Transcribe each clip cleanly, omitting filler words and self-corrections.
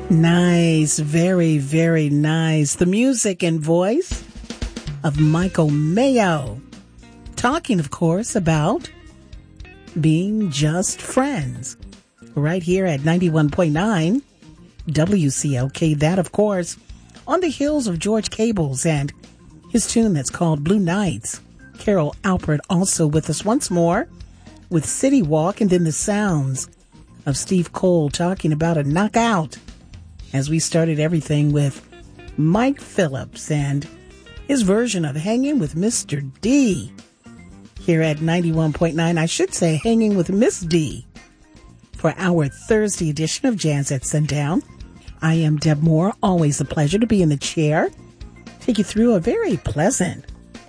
Nice, very, very nice. The music and voice of Michael Mayo. Talking, of course, about being just friends. Right here at 91.9 WCLK. That, of course, on the heels of George Cables and his tune that's called Blue Nights. Carol Alpert also with us once more with City Walk, and then the sounds of Steve Cole talking about a knockout as we started everything with Mike Phillips and his version of Hanging with Mr. D here at 91.9. I should say Hanging with Miss D for our Thursday edition of Jazz at Sundown. I am Deb Moore. Always a pleasure to be in the chair. Take you through a very pleasant,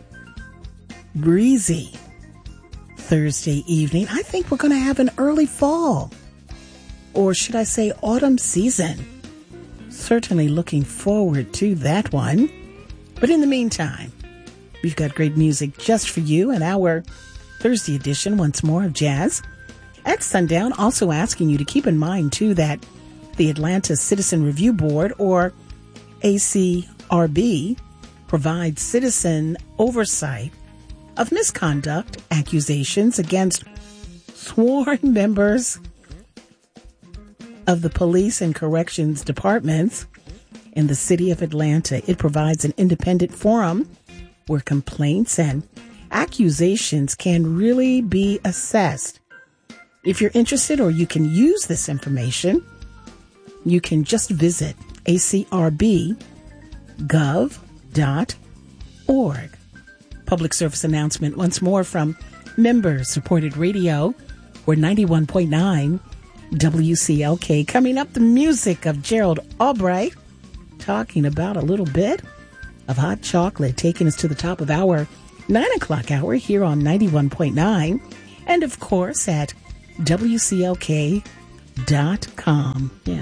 breezy Thursday evening. I think we're going to have an early fall, or should I say autumn season. Certainly looking forward to that one. But in the meantime, we've got great music just for you in our Thursday edition, once more, of Jazz at Sundown. Also asking you to keep in mind, too, that the Atlanta Citizen Review Board, or ACRB, provides citizen oversight of misconduct accusations against sworn members of the police and corrections departments in the city of Atlanta. It provides an independent forum where complaints and accusations can really be assessed. If you're interested, or you can use this information, you can just visit acrb.gov.org. Public service announcement once more from member-supported radio, or 91.9 WCLK. Coming up, the music of Gerald Albright, talking about a little bit of hot chocolate, taking us to the top of our 9 o'clock hour here on 91.9, and of course at WCLK.com. Yeah.